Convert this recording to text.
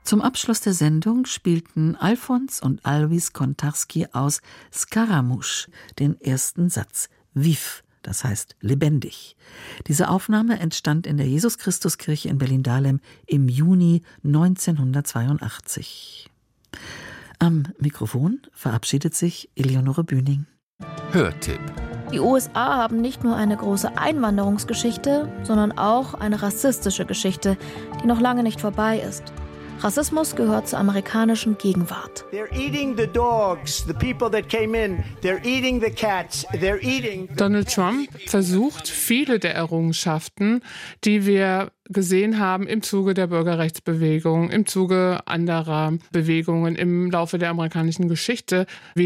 Zum Abschluss der Sendung spielten Alfons und Alvis Kontarski aus Scaramouche den ersten Satz, Vif, das heißt lebendig. Diese Aufnahme entstand in der Jesus-Christus-Kirche in Berlin-Dahlem im Juni 1982. Am Mikrofon verabschiedet sich Eleonore Bühning. Hörtipp. Die USA haben nicht nur eine große Einwanderungsgeschichte, sondern auch eine rassistische Geschichte, die noch lange nicht vorbei ist. Rassismus gehört zur amerikanischen Gegenwart. Donald Trump versucht, viele der Errungenschaften, die wir gesehen haben im Zuge der Bürgerrechtsbewegung, im Zuge anderer Bewegungen im Laufe der amerikanischen Geschichte,